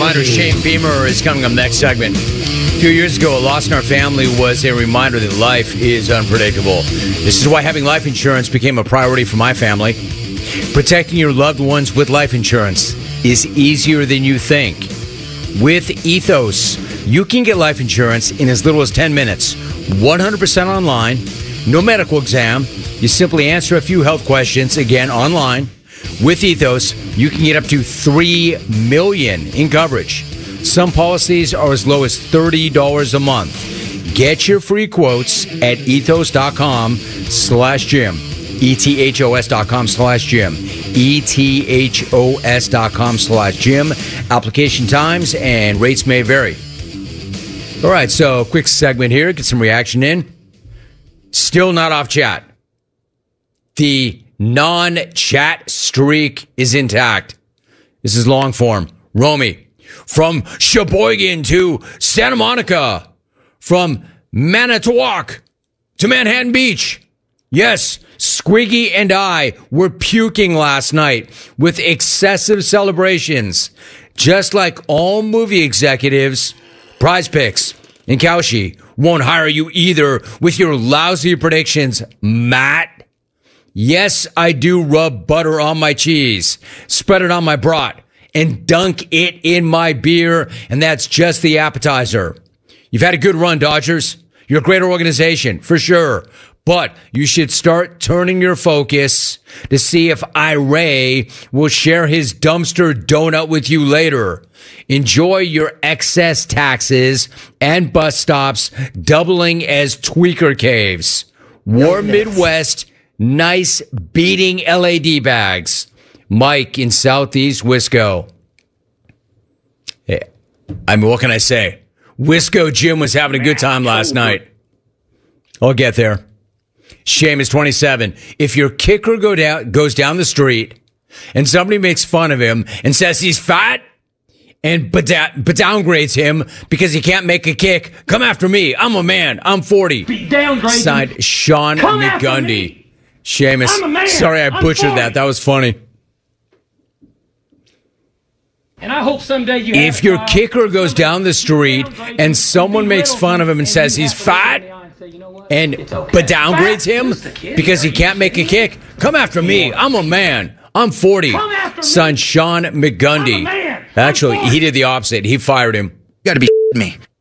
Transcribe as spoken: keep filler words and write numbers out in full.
reminder, Shane Beamer is coming up next segment. A few years ago, a loss in our family was a reminder that life is unpredictable. This is why having life insurance became a priority for my family. Protecting your loved ones with life insurance is easier than you think. With Ethos, you can get life insurance in as little as ten minutes, one hundred percent online, no medical exam. You simply answer a few health questions, again, online. With Ethos, you can get up to three million dollars in coverage. Some policies are as low as thirty dollars a month. Get your free quotes at ethos.com slash Jim. E-T-H-O-S dot com slash Jim. E-T-H-O-S dot com slash Jim. Application times and rates may vary. All right, so quick segment here. Get some reaction in. Still not off chat. The non-chat streak is intact. This is long form. Romy, from Sheboygan to Santa Monica, from Manitowoc to Manhattan Beach. Yes, Squiggy and I were puking last night with excessive celebrations. Just like all movie executives, Prize Picks and Kaushi won't hire you either with your lousy predictions, Matt. Yes, I do rub butter on my cheese, spread it on my brat, and dunk it in my beer, and that's just the appetizer. You've had a good run, Dodgers. You're a great organization, for sure. But you should start turning your focus to see if Iray will share his dumpster donut with you later. Enjoy your excess taxes and bus stops doubling as tweaker caves. Warm Midwest, nice beating L A D bags. Mike in Southeast Wisco. I mean, what can I say? Wisco Jim was having a good time last night. I'll get there. Shame is twenty-seven. If your kicker go down, goes down the street and somebody makes fun of him and says he's fat and but, da- but downgrades him because he can't make a kick, come after me. I'm a man. I'm forty. Signed Sean come McGundy. Seamus. Sorry I butchered that. That was funny. And I hope someday you if your kicker goes down the street and someone makes fun of him and says he's fat and but downgrades him because he can't make a kick, come after me. I'm a man. I'm forty. Son Sean McGundy. Actually, he did the opposite. He fired him. You gotta be me.